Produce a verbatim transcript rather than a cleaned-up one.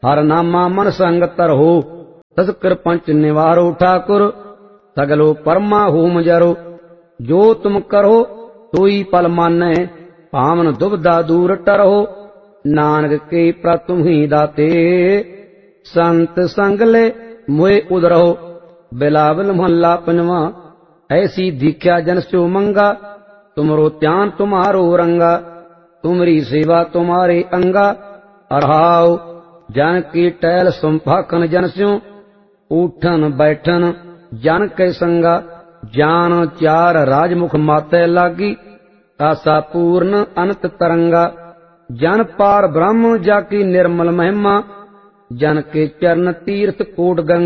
हर नामा मन संग तरहो, तस्कर पंच निवारो ठाकुर, सगलो परमा होम जरो। जो तुम करो सोई पल मानै, पावन दुबदा दूर टरहो। नानक के प्रतुम ही दाते, संत संगले मोए उदरहो। बिलावल महला पंजवा। ऐसी दीख्या जन स्यो मंगा, तुमरो त्यान तुम्हारो रंगा। तुमरी सेवा तुम्हारे अंगा, अरहाओ जन की टहल संभाखन जन स्यो। उठन बैठन जन के संगा, जान चार राजमुख माते लागी। आसा पूर्ण अनंत तरंगा, जन पार ब्रह्म जाकी निर्मल महिमा। जन के चरण तीर्थ कोट गंगा।